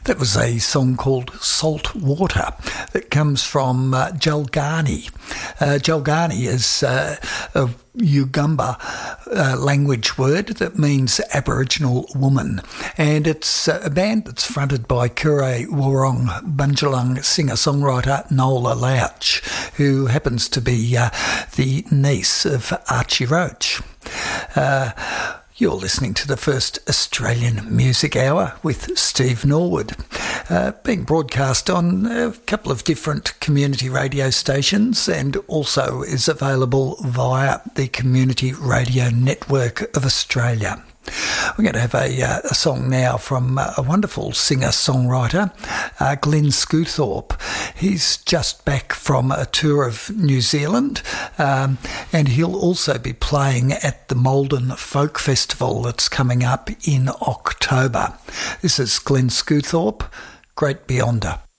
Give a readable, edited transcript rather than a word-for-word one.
That was a song called Salt Water that comes from Jalgani. Jalgani is a Yugamba language word that means Aboriginal woman, and it's a band that's fronted by Kure Warong Bunjalung singer-songwriter Nola Louch, who happens to be the niece of Archie Roach. You're listening to the first Australian Music Hour with Steve Norwood, being broadcast on a couple of different community radio stations and also is available via the Community Radio Network of Australia. We're going to have a song now from a wonderful singer-songwriter, Glenn Scewthorpe. He's just back from a tour of New Zealand, and he'll also be playing at the Malden Folk Festival that's coming up in October. This is Glenn Scewthorpe, Great Beyonder.